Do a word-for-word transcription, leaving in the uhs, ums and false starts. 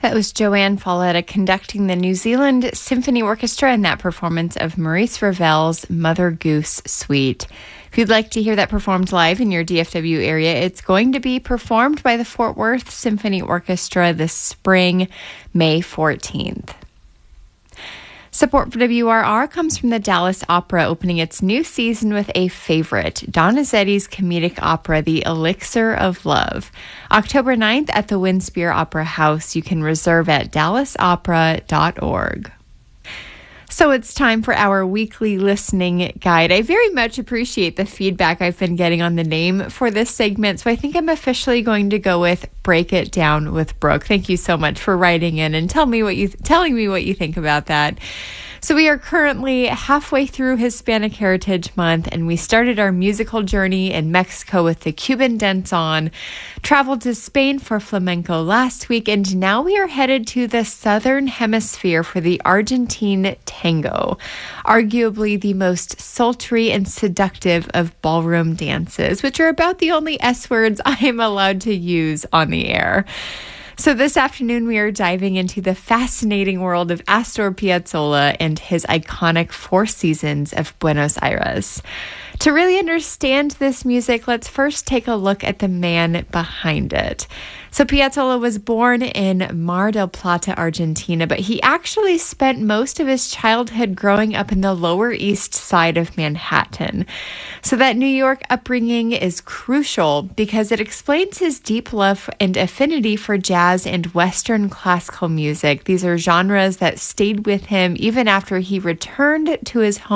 That was Joanne Folletta conducting the New Zealand Symphony Orchestra in that performance of Maurice Ravel's Mother Goose Suite. If you'd like to hear that performed live in your D F W area, it's going to be performed by the Fort Worth Symphony Orchestra this spring, May fourteenth. Support for W R R comes from the Dallas Opera, opening its new season with a favorite, Donizetti's comedic opera, The Elixir of Love. October ninth at the Winspear Opera House. You can reserve at dallas opera dot org. So it's time for our weekly listening guide. I very much appreciate the feedback I've been getting on the name for this segment, so I think I'm officially going to go with Break It Down with Brooke. Thank you so much for writing in and tell me what you telling me what you think about that. So we are currently halfway through Hispanic Heritage Month, and we started our musical journey in Mexico with the Cuban Danzón, traveled to Spain for flamenco last week, and now we are headed to the Southern Hemisphere for the Argentine tango, arguably the most sultry and seductive of ballroom dances, which are about the only S words I am allowed to use on the air. So this afternoon, we are diving into the fascinating world of Astor Piazzolla and his iconic Four Seasons of Buenos Aires. To really understand this music, let's first take a look at the man behind it. So Piazzolla was born in Mar del Plata, Argentina, but he actually spent most of his childhood growing up in the Lower East Side of Manhattan. So that New York upbringing is crucial because it explains his deep love and affinity for jazz and Western classical music. These are genres that stayed with him even after he returned to his home